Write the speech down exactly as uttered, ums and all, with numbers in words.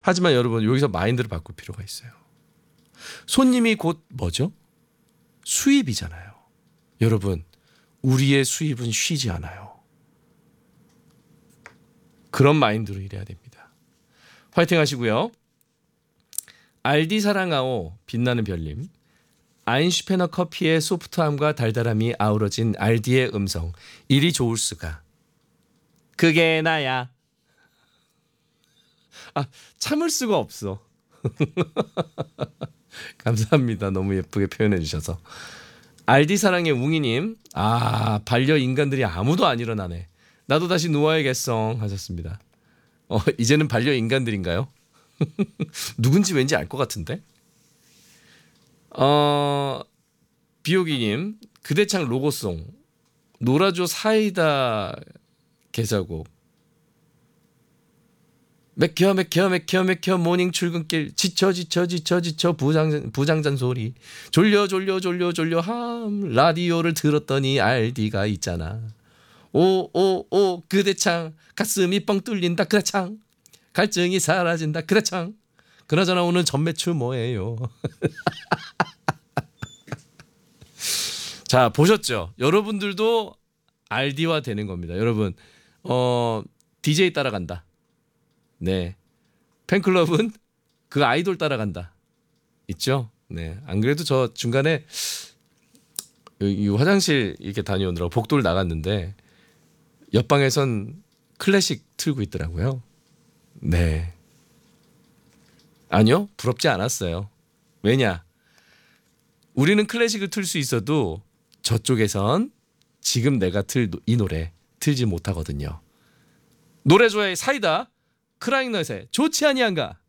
하지만 여러분 여기서 마인드를 바꿀 필요가 있어요. 손님이 곧 뭐죠? 수입이잖아요. 여러분 우리의 수입은 쉬지 않아요. 그런 마인드로 일해야 됩니다. 화이팅 하시고요. 알디 사랑하오 빛나는 별님. 아인슈페너 커피의 소프트함과 달달함이 아우러진 알디의 음성. 이리 좋을 수가. 그게 나야. 아, 참을 수가 없어. 감사합니다. 너무 예쁘게 표현해 주셔서. 알디 사랑의 웅이님. 아, 반려인간들이 아무도 안 일어나네. 나도 다시 누워야겠어 하셨습니다. 어, 이제는 반려인간들인가요? 누군지 왠지 알 것 같은데. 어, 비오기님. 그대창 로고송. 놀아줘 사이다 개사곡. 맥혀 맥혀 맥혀 맥혀 모닝 출근길 지쳐 지쳐 지쳐 지쳐 부장 부장잔 소리 졸려 졸려 졸려 졸려 함 라디오를 들었더니 알디가 있잖아. 오 오 오 그대창 가슴이 뻥 뚫린다 그대창 갈증이 사라진다 그대창 그나저나 오늘 전매출 뭐예요? 자 보셨죠? 여러분들도 알디화 되는 겁니다. 여러분 어 디제이 따라간다. 네, 팬클럽은 그 아이돌 따라간다. 있죠? 네, 안 그래도 저 중간에 이 화장실 이렇게 다녀오느라고 복도를 나갔는데 옆방에선 클래식 틀고 있더라고요. 네, 아니요, 부럽지 않았어요. 왜냐? 우리는 클래식을 틀 수 있어도 저쪽에선 지금 내가 틀 이 노래 틀지 못하거든요. 노래 좋아해 사이다. 크라잉넛의 좋지 아니한가.